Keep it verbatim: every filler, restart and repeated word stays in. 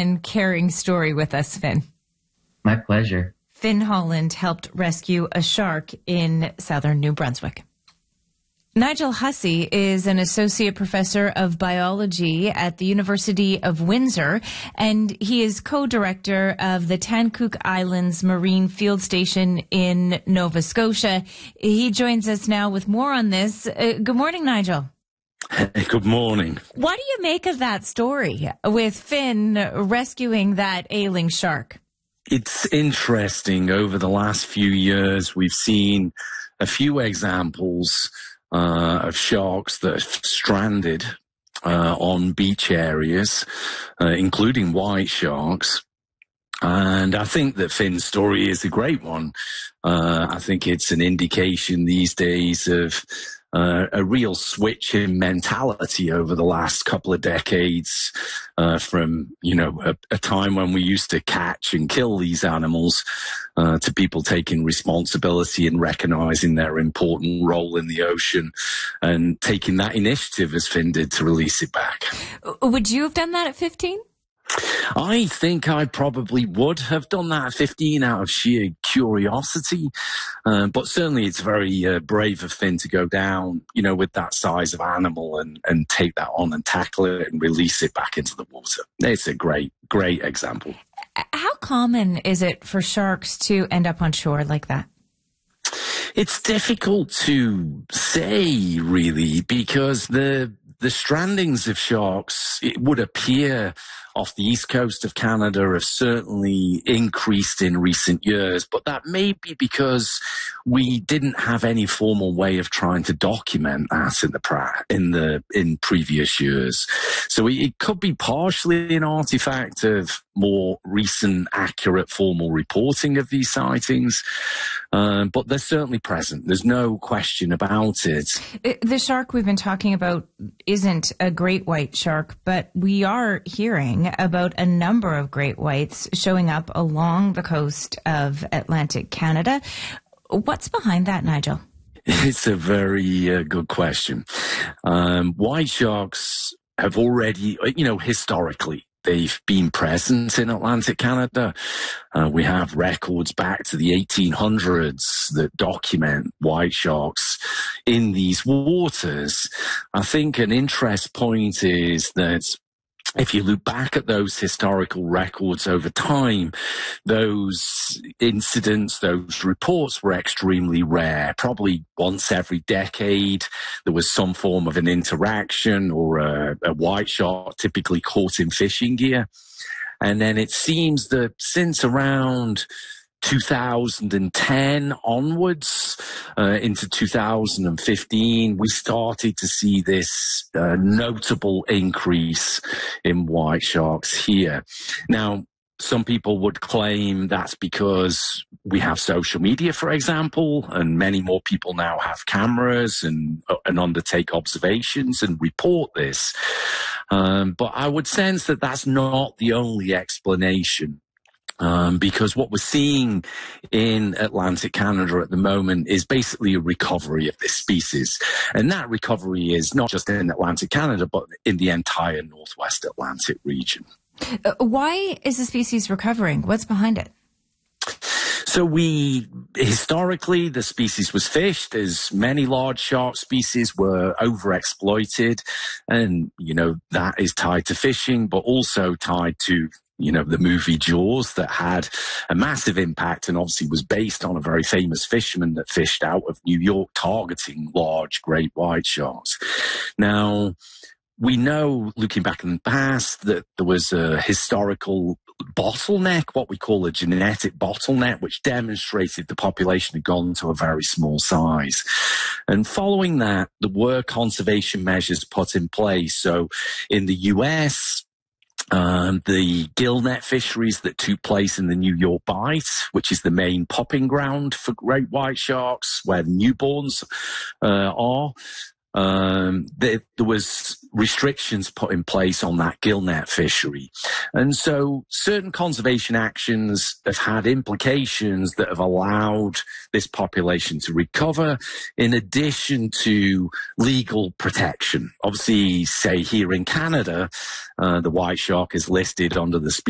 and caring story with us, Finn. My pleasure. Finn Holland helped rescue a shark in southern New Brunswick. Nigel Hussey is an associate professor of biology at the University of Windsor, and he is co-director of the Tancook Islands Marine Field Station in Nova Scotia. He joins us now with more on this. Uh, good morning, Nigel. Hey, good morning. What do you make of that story with Finn rescuing that ailing shark? It's interesting. Over the last few years, we've seen a few examples uh, of sharks that have stranded uh, on beach areas, uh, including white sharks. And I think that Finn's story is a great one. Uh, I think it's an indication these days of Uh, a real switch in mentality over the last couple of decades, uh, from, you know, a, a time when we used to catch and kill these animals, uh, to people taking responsibility and recognizing their important role in the ocean and taking that initiative, as Finn did, to release it back. Would you have done that at fifteen? I think I probably would have done that at fifteen out of sheer curiosity. Uh, but certainly it's very uh, brave of Finn to go down, you know, with that size of animal and, and take that on and tackle it and release it back into the water. It's a great, great example. How common is it for sharks to end up on shore like that? It's difficult to say, really, because the the strandings of sharks, it would appear, off the east coast of Canada have certainly increased in recent years, but that may be because we didn't have any formal way of trying to document that in the pra- in the in previous years. So it could be partially an artifact of more recent, accurate, formal reporting of these sightings, um, but they're certainly present. There's no question about it. The shark we've been talking about isn't a great white shark, but we are hearing about a number of great whites showing up along the coast of Atlantic Canada. What's behind that, Nigel? It's a very uh, good question. Um, white sharks have already, you know, historically, they've been present in Atlantic Canada. Uh, we have records back to the eighteen hundreds that document white sharks in these waters. I think an interest point is that if you look back at those historical records over time, those incidents, those reports were extremely rare. Probably once every decade, there was some form of an interaction or a, a white shark typically caught in fishing gear. And then it seems that since around two thousand ten onwards, uh, into two thousand fifteen, we started to see this uh, notable increase in white sharks here. Now, some people would claim that's because we have social media, for example, and many more people now have cameras and, and undertake observations and report this. Um, but I would sense that that's not the only explanation. Um, because what we're seeing in Atlantic Canada at the moment is basically a recovery of this species. And that recovery is not just in Atlantic Canada, but in the entire Northwest Atlantic region. Uh, why is the species recovering? What's behind it? So we, historically, the species was fished as many large shark species were overexploited. And, you know, that is tied to fishing, but also tied to, you know, the movie Jaws that had a massive impact and obviously was based on a very famous fisherman that fished out of New York targeting large great white sharks. Now, we know, looking back in the past, that there was a historical bottleneck, what we call a genetic bottleneck, which demonstrated the population had gone to a very small size. And following that, there were conservation measures put in place. So in the U S, Um, the gillnet fisheries that took place in the New York Bight, which is the main popping ground for great white sharks, where newborns uh, are, um, there, there was restrictions put in place on that gillnet fishery. And so certain conservation actions have had implications that have allowed this population to recover, in addition to legal protection. Obviously, say here in Canada, uh, the white shark is listed under the species